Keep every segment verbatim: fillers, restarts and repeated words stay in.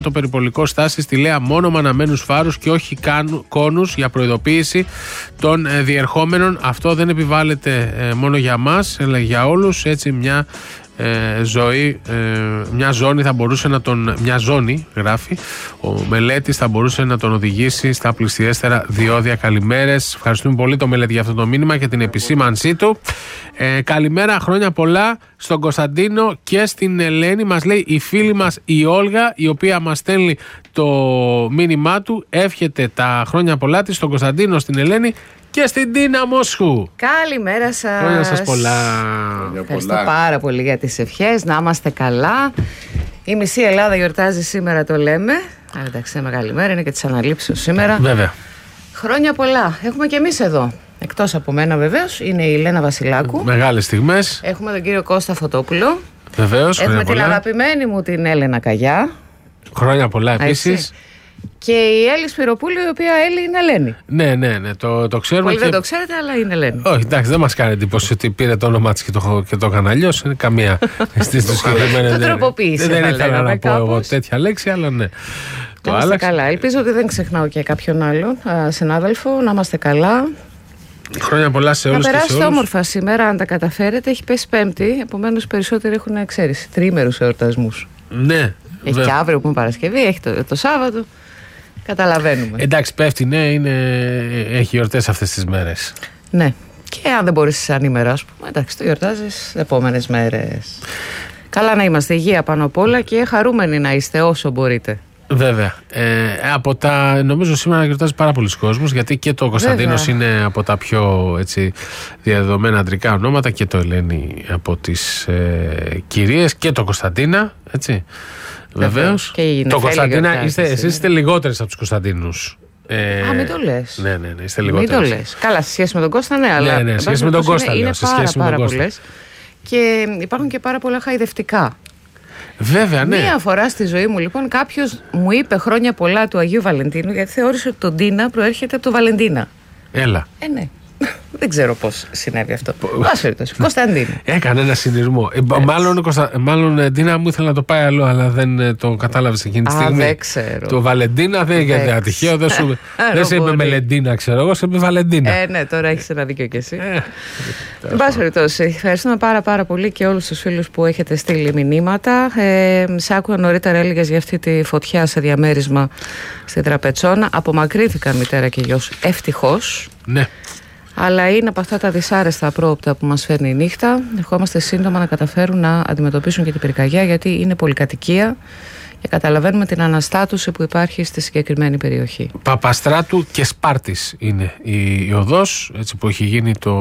Το περιπολικό στάση στη Λέα μόνο με αναμένους φάρους και όχι κόνους για προειδοποίηση των ε, διερχόμενων. Αυτό δεν επιβάλλεται ε, μόνο για μας, αλλά για όλους. Έτσι μια ε, ζωή, ε, μια ζώνη θα μπορούσε να τον, μια ζώνη γράφει, ο Μελέτης θα μπορούσε να τον οδηγήσει στα πλησιέστερα διόδια. Καλημέρες. Ευχαριστούμε πολύ το Μελέτη για αυτό το μήνυμα και την επισήμανσή του. Ε, καλημέρα, χρόνια πολλά στον Κωνσταντίνο και στην Ελένη. Μας λέει η φίλη μας η Όλγα, η οποία μας στέλνει το μήνυμά του. Εύχεται τα χρόνια πολλά της στον Κωνσταντίνο, στην Ελένη και στην Τίνα Μόσχου. Καλημέρα σας. Χρόνια σας πολλά. Ευχαριστώ πάρα πολύ για τις ευχές. Να είμαστε καλά. Η μισή Ελλάδα γιορτάζει σήμερα, το λέμε. Αλλά εντάξει, είναι μεγάλη μέρα, είναι και της αναλήψεως σήμερα. Βέβαια. Χρόνια πολλά. Έχουμε και εμείς εδώ. Εκτός από μένα βεβαίως είναι η Λένα Βασιλάκου. Μεγάλες στιγμές. Έχουμε τον κύριο Κώστα Φωτόπουλο. Βεβαίως. Έχουμε την αγαπημένη μου την Έλενα Καγιά. Χρόνια πολλά επίσης. Και η Έλλη Σπυροπούλου, η οποία Έλλη είναι Ελένη. Ναι, ναι, ναι, το, το ξέρουμε. Πολύ και... δεν το ξέρετε, αλλά είναι Ελένη. Όχι, εντάξει, δεν μας κάνει εντύπωση ότι πήρε το όνομά της και το, και το έκανε αλλιώς. Είναι καμία αισθήση του συγκεκριμένου. Το τροποποίησε. Δεν ήθελα να πω εγώ τέτοια λέξη, αλλά ναι. Να είμαστε καλά. Ελπίζω ότι δεν ξεχνάω και κάποιον άλλον α, συνάδελφο. Να είμαστε καλά. Χρόνια πολλά σε όλους. Να και σε περάσετε όλους. όμορφα σήμερα, αν τα καταφέρετε. Έχει πέσει Πέμπτη, επομένως περισσότεροι έχουν, ξέρεις, τριήμερους εορτασμούς. Ναι. Έχει βε... και αύριο που είναι Παρασκευή, έχει το, το Σάββατο. Καταλαβαίνουμε. Εντάξει, πέφτει, ναι, είναι... έχει γιορτές αυτές τις μέρες. Ναι. Και αν δεν μπορείς ανήμερα, ας πούμε, εντάξει, το γιορτάζεις επόμενες μέρες. Καλά να είμαστε, υγεία πάνω απ' όλα και χαρούμενοι να είστε όσο μπορείτε. Βέβαια. Ε, από τα, νομίζω σήμερα γιορτάζει πάρα πολλοί κόσμος, γιατί και το Κωνσταντίνος είναι από τα πιο έτσι, διαδεδομένα αντρικά ονόματα και το Ελένη από τις ε, κυρίες και το Κωνσταντίνα, έτσι. Βεβαίως. Το Κωνσταντίνα, είστε, εσείς είστε λιγότερες από τους Κωνσταντίνους. Ε, Α, μην το λες. Ναι, ναι, ναι, είστε λιγότερες. Μην το λες. Καλά, σε σχέση με τον Κώστα, ναι, αλλά. Ναι, ναι, σε σχέση με τον Κώστα, είναι, λέω, είναι σε πάρα, σχέση με τον πάρα Κώστα. πολλές. Και υπάρχουν και πάρα πολλά χαϊδευτικά. Βέβαια, ναι. Μία φορά στη ζωή μου, λοιπόν, κάποιος μου είπε χρόνια πολλά του Αγίου Βαλεντίνου, γιατί θεώρησε ότι το Ντίνα προέρχεται από το Βαλεντίνα. Έλα. Ε, ναι. Δεν ξέρω πώς συνέβη αυτό. Πάση περιπτώσει. Κωνσταντίνο. Έκανε ένα συνειρμό. Ε, μάλλον, Κωνστα... μάλλον Ντίνα μου ήθελε να το πάει αλλού, αλλά δεν ε, το κατάλαβε εκείνη τη στιγμή. Α, δεν ξέρω. Το Βαλεντίνα δεν είναι για τυχαίο. Δεν, σου... δεν σε είπε Μελεντίνα, ξέρω εγώ, σε είπε Βαλεντίνα. Ε, ναι, τώρα έχει ένα δίκιο κι εσύ. Εν πάση περιπτώσει, ευχαριστούμε πάρα, πάρα πολύ και όλους τους φίλους που έχετε στείλει μηνύματα. Ε, σ' άκουγα νωρίτερα, έλεγες για αυτή τη φωτιά σε διαμέρισμα στην Τραπετσόνα. Απομακρύνθηκαν μητέρα και γιος. Ευτυχώς. Ναι. Αλλά είναι από αυτά τα δυσάρεστα απρόοπτα που μας φέρνει η νύχτα. Ευχόμαστε σύντομα να καταφέρουν να αντιμετωπίσουν και την πυρκαγιά, γιατί είναι πολυκατοικία και καταλαβαίνουμε την αναστάτωση που υπάρχει στη συγκεκριμένη περιοχή. Παπαστράτου και Σπάρτης είναι η, η οδός, έτσι, που έχει γίνει το,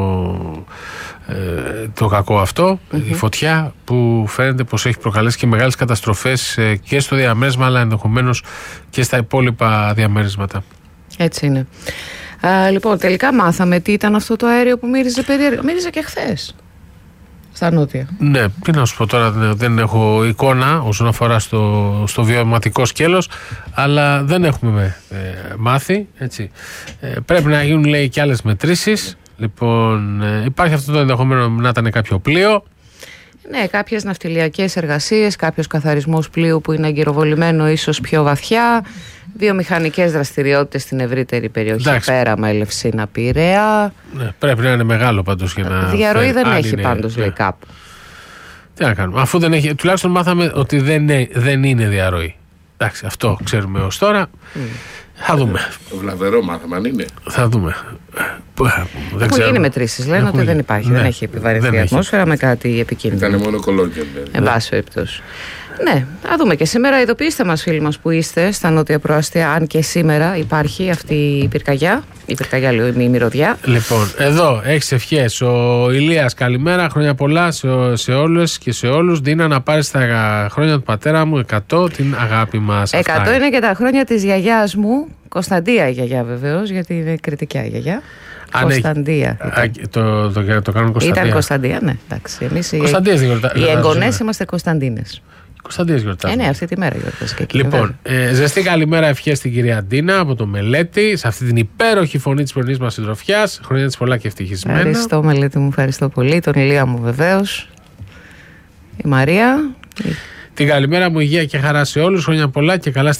ε, το κακό αυτό, mm-hmm. η φωτιά που φαίνεται πως έχει προκαλέσει και μεγάλες καταστροφές ε, και στο διαμέρισμα, αλλά ενδεχομένως και στα υπόλοιπα διαμέρισματα. Έτσι είναι. Α, λοιπόν, τελικά μάθαμε τι ήταν αυτό το αέριο που μύριζε περίεργα. Μύριζε και χθες στα νότια. Ναι, τι να σου πω τώρα, δεν έχω εικόνα όσον αφορά στο, στο βιωματικό σκέλος, αλλά δεν έχουμε ε, μάθει, έτσι. Ε, πρέπει να γίνουν, λέει, και άλλες μετρήσεις. Λοιπόν, ε, υπάρχει αυτό το ενδεχομένο να ήταν κάποιο πλοίο. Ναι, κάποιες ναυτιλιακές εργασίες, κάποιος καθαρισμός πλοίου που είναι αγκυροβολημένο ίσως πιο βαθιά, βιομηχανικές δραστηριότητες στην ευρύτερη περιοχή. Εντάξει. Πέρα με Ελευσίνα, Πειραιά. Ναι, πρέπει να είναι μεγάλο πάντως για να. Διαρροή φέρει, δεν έχει είναι, πάντως, ναι. λέει κάπου. Τι να κάνουμε, αφού δεν έχει, τουλάχιστον μάθαμε ότι δεν είναι, δεν είναι διαρροή. Εντάξει, αυτό ξέρουμε ως τώρα. Mm. Θα δούμε. Βλαβερό μάθαμε, αν είναι. Θα δούμε. Δεν Έχουν γίνει μετρήσεις, λένε ότι δεν υπάρχει. Ναι. Δεν έχει επιβαρυνθεί η ατμόσφαιρα με κάτι επικίνδυνο. Ήταν μόνο κολόγια. Εν πάση περιπτώσει. Ναι, θα δούμε και σήμερα. Ειδοποιήστε μας, φίλοι μας, που είστε στα νότια προάστια, αν και σήμερα υπάρχει αυτή η πυρκαγιά. Η πυρκαγιά, λέω, η μυρωδιά. Λοιπόν, εδώ έχεις ευχές. Ο Ηλίας, καλημέρα, χρόνια πολλά σε, σε όλες και σε όλους. Ντίνα, να πάρεις τα χρόνια του πατέρα μου, εκατό, την αγάπη μας. εκατό Αυτά είναι και τα χρόνια της γιαγιάς μου. Κωνσταντία η γιαγιά, βεβαίως, γιατί είναι κριτικιά η γιαγιά. Κωνσταντία. Το, το, το, το κάνουν Κωνσταντία. Ήταν Κωνσταντία, ναι. Εντάξει. Εμείς οι, οι εγγονές είμαστε Κωνσταντίνες. Κωνσταντίνες γιορτάζουν. Ε, ναι, αυτή τη μέρα γιορτάζει και εκεί. Λοιπόν, ε, ζεστή καλημέρα, ευχές στην κυρία Ντίνα από το Μελέτη, σε αυτή την υπέροχη φωνή της πρωινής μας συντροφιάς. Χρόνια της πολλά και ευτυχισμένα. Ευχαριστώ, Μελέτη μου, ευχαριστώ πολύ. Τον Ηλία μου, βεβαίως. Η Μαρία. Την καλημέρα μου, υγεία και χαρά σε όλους. Χρόνια πολλά και καλά.